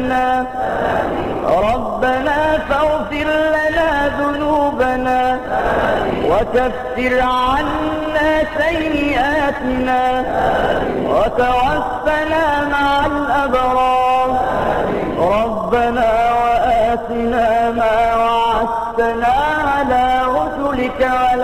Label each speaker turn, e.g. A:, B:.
A: لنا ربنا فاغفر لنا ذنوبنا وكفر عنا سيئاتنا وتوفنا مع الأبرار ربنا وآتنا ما وعدتنا